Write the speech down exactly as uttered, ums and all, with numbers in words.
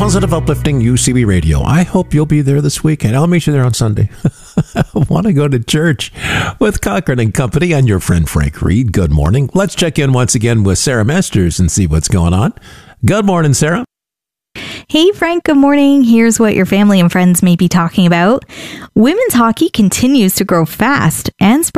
Positive, uplifting U C B Radio. I hope you'll be there this weekend. I'll meet you there on Sunday. I want to go to church with Cochran and Company and your friend Frank Reed. Good morning. Let's check in once again with Sarah Masters and see what's going on. Good morning, Sarah. Hey, Frank, good morning. Here's what your family and friends may be talking about. Women's hockey continues to grow fast and spread